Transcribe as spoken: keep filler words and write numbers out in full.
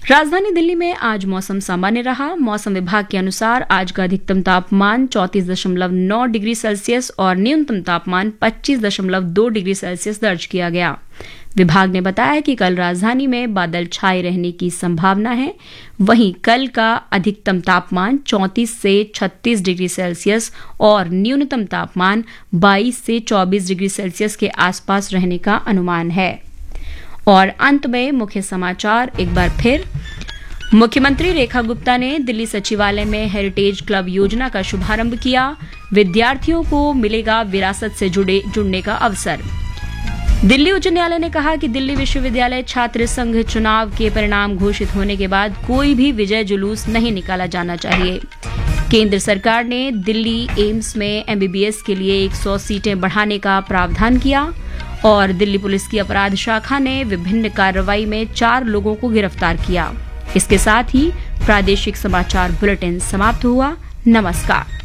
राजधानी दिल्ली में आज मौसम सामान्य रहा। मौसम विभाग के अनुसार आज का अधिकतम तापमान चौंतीस दशमलव नौ डिग्री सेल्सियस और न्यूनतम तापमान पच्चीस दशमलव दो डिग्री सेल्सियस दर्ज किया गया। विभाग ने बताया कि कल राजधानी में बादल छाए रहने की संभावना है। वहीं कल का अधिकतम तापमान चौंतीस से छत्तीस डिग्री सेल्सियस और न्यूनतम तापमान बाईस से चौबीस डिग्री सेल्सियस के आसपास रहने का अनुमान है। और अंत में मुख्य समाचार एक बार फिर। मुख्यमंत्री रेखा गुप्ता ने दिल्ली सचिवालय में हेरिटेज क्लब योजना का शुभारंभ किया। विद्यार्थियों को मिलेगा विरासत से जुड़े जुड़ने का अवसर। दिल्ली उच्च न्यायालय ने कहा कि दिल्ली विश्वविद्यालय छात्र संघ चुनाव के परिणाम घोषित होने के बाद कोई भी विजय जुलूस नहीं निकाला जाना चाहिए। केंद्र सरकार ने दिल्ली एम्स में एमबीबीएस के लिए सौ सीटें बढ़ाने का प्रावधान किया। और दिल्ली पुलिस की अपराध शाखा ने विभिन्न कार्रवाई में चार लोगों को गिरफ्तार किया। इसके साथ ही प्रादेशिक समाचार बुलेटिन समाप्त हुआ। नमस्कार।